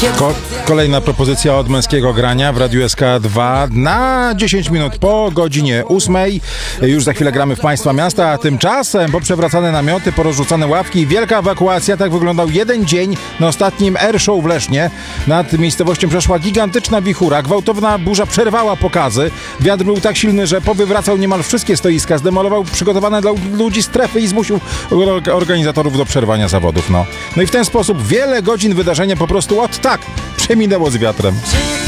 Kolejna propozycja od męskiego grania w Radiu SK2 na 10 minut po godzinie 8. Już za chwilę gramy w Państwa Miasta, a tymczasem poprzewracane namioty, porozrzucane ławki i wielka ewakuacja. Tak wyglądał jeden dzień na ostatnim Airshow w Lesznie. Nad miejscowością przeszła gigantyczna wichura, gwałtowna burza przerwała pokazy. Wiatr był tak silny, że powywracał niemal wszystkie stoiska, zdemolował przygotowane dla ludzi strefy i zmusił organizatorów do przerwania zawodów. No i w ten sposób wiele godzin wydarzenia po prostu tak przeminęło z wiatrem.